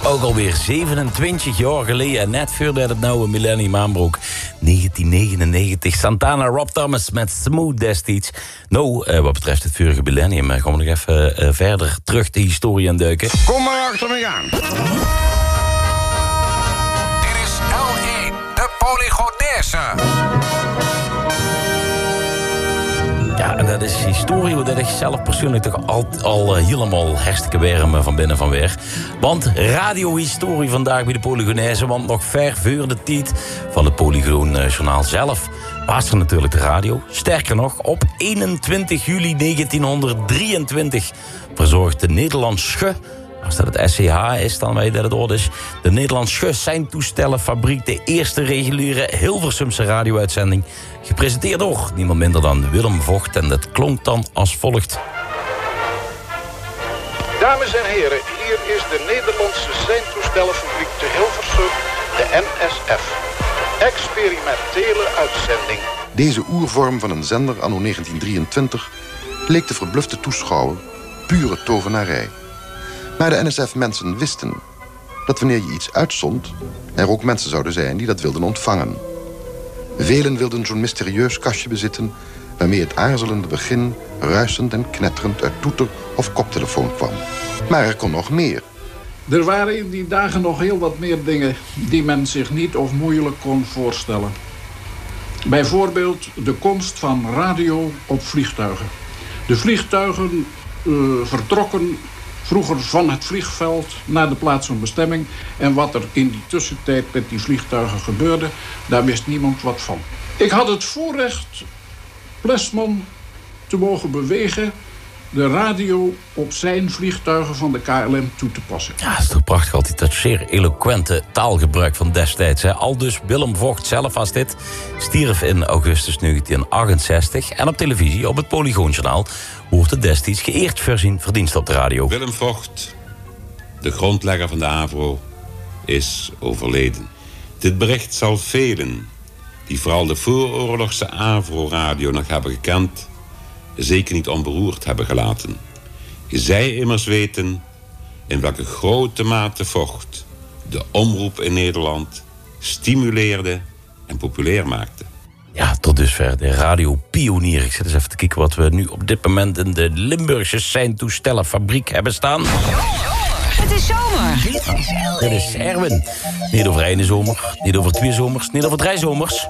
Ook alweer 27 jaar geleden. En net voordat het nieuwe millennium aanbroek. 1999. Santana, Rob Thomas met Smooth destijds. Nou, wat betreft het vorige millennium... gaan we nog even verder terug de historie induiken. Kom maar achter me aan. Dit is L1, de Polygoneese. Ja, en dat is historie waar ik zelf persoonlijk toch al helemaal hartstikke warm van binnen van weer. Want radiohistorie vandaag bij de Polygoneese, want nog ver voor de tijd van het Polygoonjournaal zelf was er natuurlijk de radio. Sterker nog, op 21 juli 1923 verzorgt de Nederlandse, als dat het SCH is, dan weet je dat het oud is, de Nederlandse seintoestellenfabriek de eerste reguliere Hilversumse radio-uitzending. Gepresenteerd door niemand minder dan Willem Vogt. En dat klonk dan als volgt. Dames en heren, hier is de Nederlandse seintoestellenfabriek te Hilversum, de NSF. Experimentele uitzending. Deze oervorm van een zender anno 1923 leek de verblufte toeschouwer pure tovenarij. Maar de NSF-mensen wisten dat wanneer je iets uitzond, er ook mensen zouden zijn die dat wilden ontvangen. Velen wilden zo'n mysterieus kastje bezitten waarmee het aarzelende begin ruisend en knetterend uit toeter of koptelefoon kwam. Maar er kon nog meer. Er waren in die dagen nog heel wat meer dingen die men zich niet of moeilijk kon voorstellen. Bijvoorbeeld de komst van radio op vliegtuigen. De vliegtuigen vertrokken vroeger van het vliegveld naar de plaats van bestemming. En wat er in die tussentijd met die vliegtuigen gebeurde, daar wist niemand wat van. Ik had het voorrecht Plesman te mogen bewegen de radio op zijn vliegtuigen van de KLM toe te passen. Ja, het is toch prachtig altijd dat zeer eloquente taalgebruik van destijds. Hè. Aldus Willem Vogt zelf als dit stierf in augustus 1968. En op televisie, op het Polygoonjournaal, wordt het destijds geëerd voor zijn verdienst op de radio. Willem Vogt, de grondlegger van de AVRO, is overleden. Dit bericht zal velen die vooral de vooroorlogse AVRO-radio nog hebben gekend, zeker niet onberoerd hebben gelaten. Zij immers weten in welke grote mate Vogt de omroep in Nederland stimuleerde en populair maakte. Ja, tot dusver de radiopionier. Ik zit eens even te kijken wat we nu op dit moment in de Limburgse seintoestellenfabriek hebben staan. Het is zomer. Dit is Erwin. Niet over één zomer, niet over 2 zomers, niet over 3 zomers.